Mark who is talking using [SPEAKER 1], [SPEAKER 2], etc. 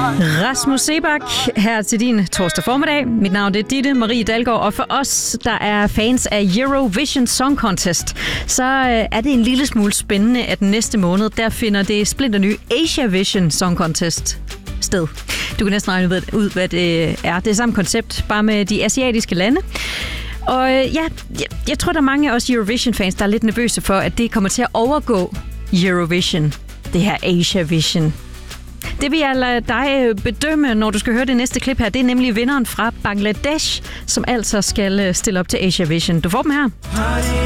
[SPEAKER 1] Rasmus Seebach her til din torsdag formiddag. Mit navn er Ditte Marie Dalgaard, og for os, der er fans af Eurovision Song Contest, så er det en lille smule spændende, at næste måned, der finder det splinterny Asiavision Song Contest sted. Du kan næsten regne ud, hvad det er. Det er samme koncept, bare med de asiatiske lande. Og ja, jeg tror, der er mange af os Eurovision-fans, der er lidt nervøse for, at det kommer til at overgå Eurovision, det her Asiavision. Det vil jeg lade dig bedømme, når du skal høre det næste klip her. Det er nemlig vinderen fra Bangladesh, som altså skal stille op til Asiavision. Du får dem her.